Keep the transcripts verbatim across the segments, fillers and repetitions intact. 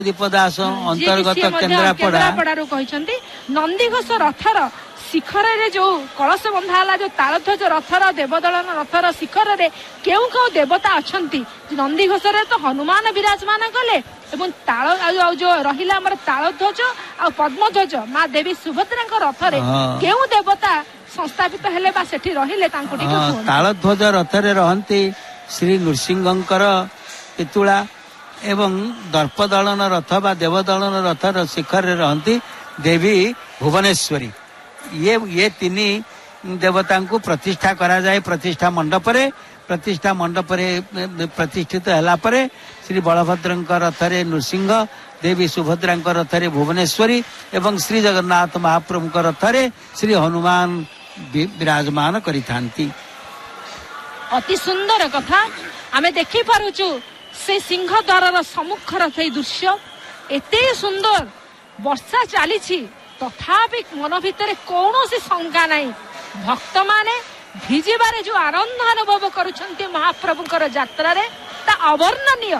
दीप दास अंतर्गत केन्द्रापड़ा कहते नंदीघोष रथर शिखर रे जो कलश बंधा है जो तालध्वज रथर देवदलन रथर शिखर रे केउ केउ देवता अच्छी नंदीघोष रे तो हनुमान विराजमान कले ताल जो रहिला हमर तालध्वज आ पद्मध्वज माँ देवी सुभद्रा रथरे केउ देवता संस्थापित हेले बा सेठी रहिले तांको टिके तालध्वज रथरे रहंती श्री नृसिंहंकर पितुला एवं दर्पदलन रथ बा देवदलन रथर शिखर रे रहंती देवी भुवनेश्वरी। ये ये तीन देवता को प्रतिष्ठा करा जाए प्रतिष्ठा मंडप रे प्रतिष्ठा मंडप रे प्रतिष्ठित हला परे श्री बलभद्र रथरे नृसिंह देवी सुभद्रा रथरे भुवनेश्वरी एवं श्री जगन्नाथ महाप्रभु रथरे श्री हनुमान विराजमान करिथांती। अति सुंदर कथा आमे देखि पारुचु से सिंह द्वार सम्मुखर से दृश्य एते सुंदर वर्षा चली तथापि मन भितर कौन शंका नहीं भक्त माने भिजिबारे जो आनंद अनुभव करुछंती महाप्रभुकर यात्रा रे ता अवर्णनीय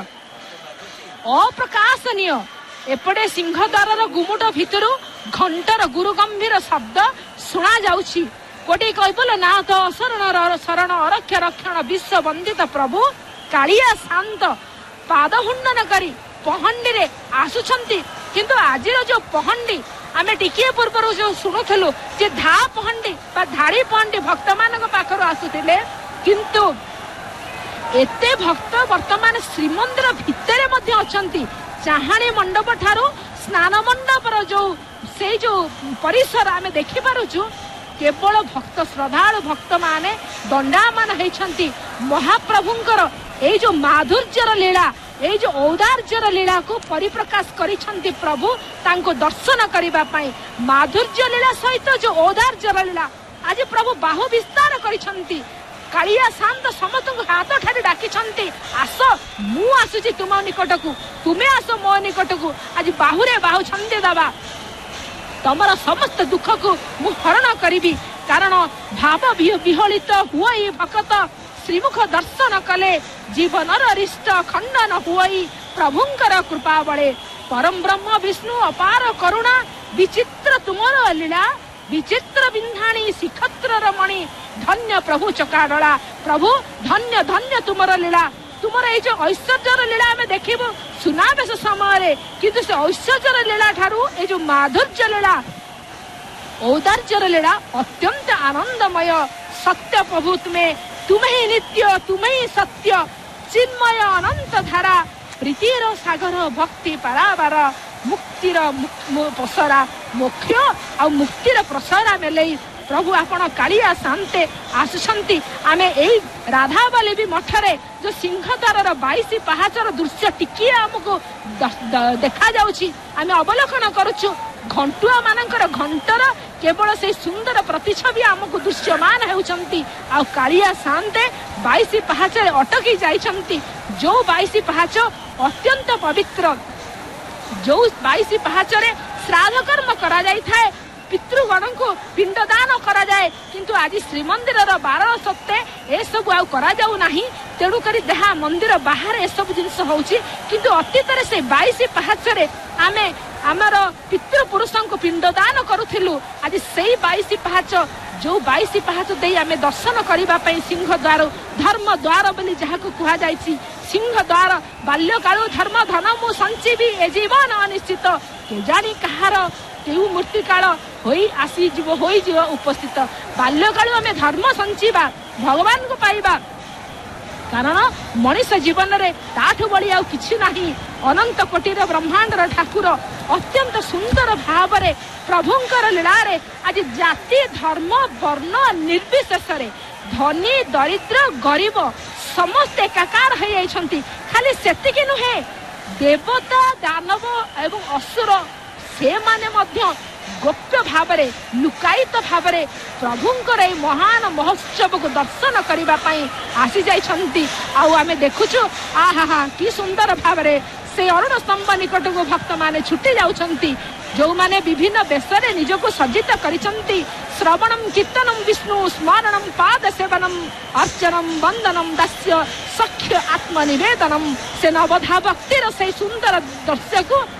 अप्रकाशनीय। एपटे सिंहद्वार गुमुट भितर घंटर गुरु गंभीर शब्द सुना जाउछि कोटी कहबल नाथ शरण शरण अरक्ष रक्षण विश्व वंदित प्रभु कालिया शांत पाद हुंडन करी पहंडी रे आसुछंती किंतु आजिर जो पहंडी आमे टिके पूर्व जो शुणुलु जे धा पहंडी बा धाड़ी पहंडी भक्त मान पाखर आसुथिले किंतु एते भक्त वर्तमान श्रीमंदिर भितरे मध्य अछंती चाहाणी मंडप ठारू स्नान मंडपर जो से जो परिसर आमे देखि पारुछु केवल भक्त श्रद्धालु भक्त माने दंडामान होइछंती महाप्रभुंकर ए जो माधुर्यर लीला ए जो औदार्यर लीला को परिप्रकाश करिछंती प्रभु तांको दर्शन करिबा पई माधुर्य लीला सहित जो औदार्यर लीला आज प्रभु बाहु विस्तार करिछंती कालिया शांत समतଙ୍କୁ हाथ ठारी डाकिछंती आस मु आसुची तुम निकटकू तुमे आसो मो निकटकू आज बाहुरे बाहु छंदी दबा तमर समस्त दुख को मु हरण करिबी कारण भाव विहलित हुई भक्त श्रीमुख दर्शन कले जीवनर रिष्ट खंडन हुई प्रभुंकर कृपा बळे परम ब्रह्म विष्णु अपार करुणा विचित्र तुमर लीला विचित्र बिंधाणी शिखत्र रमणी धन्य प्रभु चकाडला प्रभु धन्य धन्य तुमर लीला तुमर ए जो ऐश्वर्यर लीला आमे देखिबो सुनाबेश समय किंतु से ऐश्वर्यर लीला ठारू ए जो माधुर्य लीला औदार्यर लीला अत्यंत आनंदमय सत्य प्रभु तुम्हें तुम्हें ही नित्य तुम्हें ही सत्य चिन्मय अनंत धारा प्रीतिर सागर भक्ति पारावार मुक्तिर पसरा मोक्ष आ मुक्तिर प्रसारा मेले प्रभु आपण कालिया शांते आसुछंती आमे एई राधाबाली भी मठरे जो सिंहद्वार बाईस पहाचर दृश्य टिकिए हमको देखा जाउछि आमे अवलोकन करूछु घंटुआ मानकर घंटर केवल से सुंदर प्रतिछवि आमको दृश्यमान हेउछंती आ कालिया शांते बाईस पहाचरे अटकी जाइछंती जो बाईस पहाच अत्यंत पवित्र जो बाईस पहाचरे श्राद्ध कर्म करा जाई थाए पितृगण को पिंडदान करा जाए किंतु आज श्रीमंदिर बारण सत्ते ए सब आउ करा जाऊ नाही तेणु करी जहा मंदिर बाहर ए सब जिनिस होउची किंतु अतीत रे से बाईस पहाचरे आमे आमर पितृ पुरुषों को पिंडदान करूथिलु आज सेई बाईस पहाच जो बाईस पहाच दे आमे दर्शन करिबा पई सिंह द्वार धर्म द्वार बोली जहा को कुहा जाईची सिंह द्वार बाल्यकाल धर्म धन मु संचीबी ए जीवन अनिश्चित के जानी कहार केउ मूर्ति काल होई आसी जीव होई जीव उपस्थित बाल्यकाल आमे धर्म संचीबा भगवान को पाइबा कारण मनुष्य जीवन रे ताठु बड़ी आउ किछि नाही अनंत कोटि रे ब्रह्मांड रे ठाकुर अत्यंत सुंदर भाव रे प्रभुंकर लीला रे आज जाति धर्म वर्ण निर्विशेष रे धनी दरिद्र गरीब समस्त एकाकार हो जाइछंती खाली सेतिकी नुहे देवता दानव एवं असुर से माने मध्य गोप्य भाव रे लुकायित भाव रे प्रभुंकर महान महोत्सव को दर्शन करिबा पई आसी जाइछंती आउ आमे देखुछु आहा हा की सुंदर भाव रे से अरुण स्तंभ निकट को भक्त माने छुटी जाउछंती जो माने विभिन्न बेसरे निज को सज्जित करिछंती ଶ୍ରବଣಂ କୀର୍ତ୍ତନಂ ବିଷ୍ଣୁ ସ୍ମରଣಂ ପାଦ ସେବନಂ ଅର୍ଚ୍ଚନಂ ବନ୍ଦନಂ ଦାସ୍ୟ ସଖ୍ୟ ଆତ୍ମନିବେଦନମ୍। ସେ ନବଧା ଭକ୍ତିର ସେଇ ସୁନ୍ଦର ଦୃଶ୍ୟକୁ